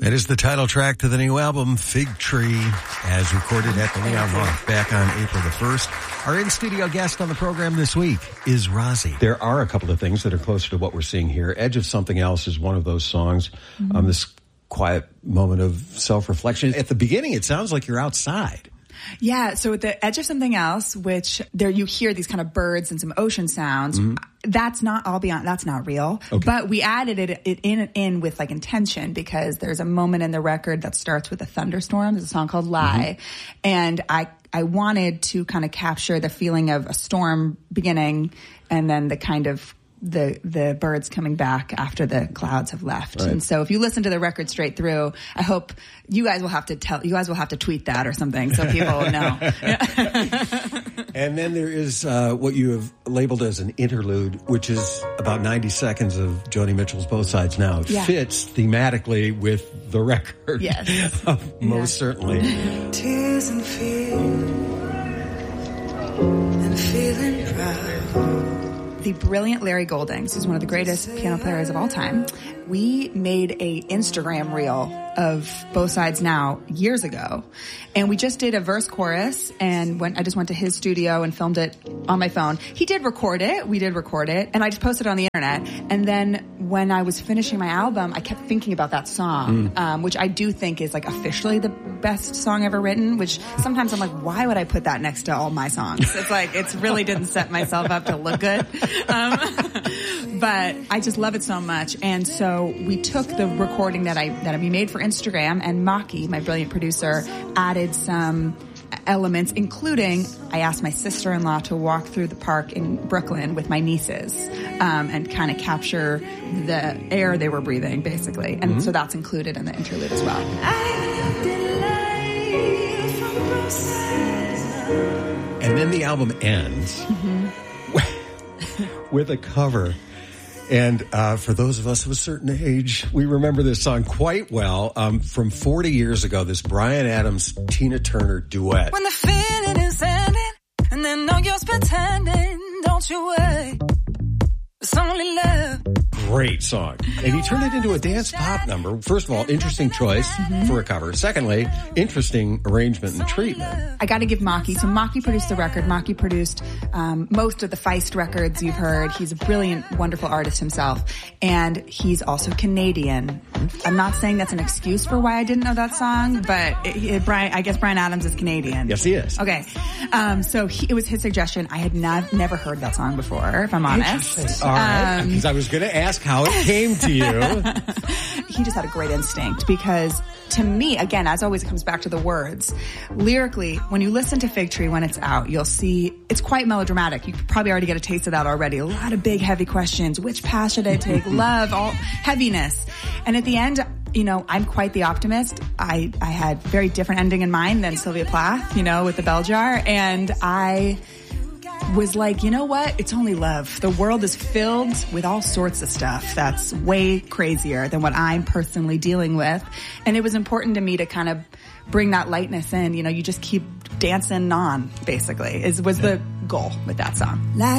That is the title track to the new album, Fig Tree, as recorded at the Leon Loft back on April the 1st. Our in-studio guest on the program this week is Rozzy. There are a couple of things that are closer to what we're seeing here. Edge of Something Else is one of those songs. This quiet moment of self-reflection. At the beginning, it sounds like you're outside. Yeah, so at the Edge of Something Else, which there you hear these kind of birds and some ocean sounds, that's not, I'll be honest, that's not real. Okay. But we added it in with like intention, because there's a moment in the record that starts with a thunderstorm. There's a song called Lie. And I wanted to kind of capture the feeling of a storm beginning and then the kind of the birds coming back after the clouds have left. Right. And so if you listen to the record straight through, I hope you guys will have to tweet that or something so people will know. And then there is what you have labeled as an interlude, which is about 90 seconds of Joni Mitchell's Both Sides Now. It fits thematically with the record. Yes. Most certainly. Tears and fear and feeling proud. The brilliant Larry Goldings, who's one of the greatest piano players of all time, we made a Instagram reel of Both Sides Now years ago. And we just did a verse chorus, and I just went to his studio and filmed it on my phone. He did record it. We did record it. And I just posted it on the internet. And then when I was finishing my album, I kept thinking about that song, which I do think is like officially the best song ever written, which sometimes I'm like, why would I put that next to all my songs? It's like, it's really didn't set myself up to look good. But I just love it so much. And so we took the recording that we made for Instagram, and Maki, my brilliant producer, added some elements, including I asked my sister-in-law to walk through the park in Brooklyn with my nieces, and kind of capture the air they were breathing, basically. And so that's included in the interlude as well. And then the album ends with a cover. And for those of us of a certain age, we remember this song quite well from 40 years ago, this Bryan Adams-Tina Turner duet. When the feeling is ending, and then no use pretending, don't you worry, it's only love. Great song. And he turned it into a dance pop number. First of all, interesting choice for a cover. Secondly, interesting arrangement and treatment. I got to give Maki. So Maki produced the record. Maki produced most of the Feist records you've heard. He's a brilliant, wonderful artist himself. And he's also Canadian. I'm not saying that's an excuse for why I didn't know that song, but I guess Bryan Adams is Canadian. Yes, he is. Okay. So it was his suggestion. I had never heard that song before, if I'm honest. All right. Because I was going to ask how it came to you. He just had a great instinct, because to me, again, as always, it comes back to the words. Lyrically, when you listen to Fig Tree when it's out, you'll see it's quite melodramatic. You could probably already get a taste of that already. A lot of big, heavy questions. Which path should I take? Love, all heaviness. And at the end, I'm quite the optimist. I had a very different ending in mind than Sylvia Plath, with the bell jar. And I was like, you know what? It's only love. The world is filled with all sorts of stuff that's way crazier than what I'm personally dealing with. And it was important to me to kind of bring that lightness in. You just keep dancing on, basically, was the goal with that song.